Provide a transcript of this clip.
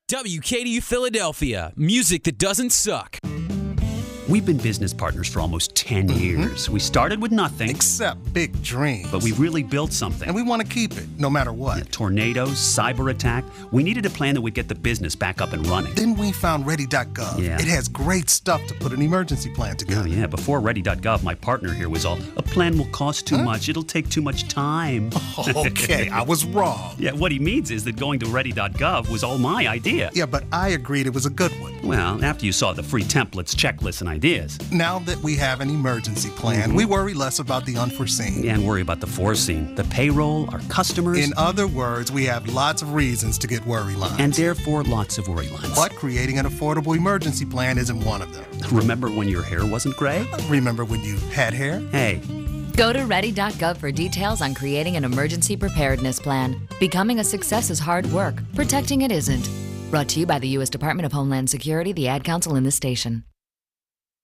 WKDU Philadelphia, music that doesn't suck. We've been business partners for almost 10 years. We started with nothing. Except big dreams. But we really built something. And we want to keep it, no matter what. Yeah, tornadoes, cyber attack. We needed a plan that would get the business back up and running. Then we found Ready.gov. Yeah. It has great stuff to put an emergency plan together. Oh, yeah. Before Ready.gov, my partner here was all, a plan will cost too much. It'll take too much time. Okay, I was wrong. Yeah, what he means is that going to Ready.gov was all my idea. Yeah, but I agreed it was a good one. Well, after you saw the free templates, checklists, and ideas. Now that we have an emergency plan, we worry less about the unforeseen. And worry about the foreseen. The payroll, our customers. In other words, we have lots of reasons to get worry lines. And therefore, lots of worry lines. But creating an affordable emergency plan isn't one of them. Remember when your hair wasn't gray? Remember when you had hair? Hey. Go to ready.gov for details on creating an emergency preparedness plan. Becoming a success is hard work. Protecting it isn't. Brought to you by the U.S. Department of Homeland Security, the Ad Council, and this station.